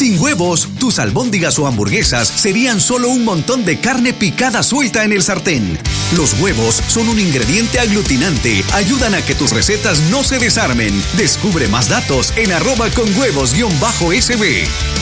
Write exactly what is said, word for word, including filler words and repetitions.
Sin huevos, tus albóndigas o hamburguesas serían solo un montón de carne picada suelta en el sartén. Los huevos son un ingrediente aglutinante, ayudan a que tus recetas no se desarmen. Descubre más datos en arroba con huevos guión bajo S B.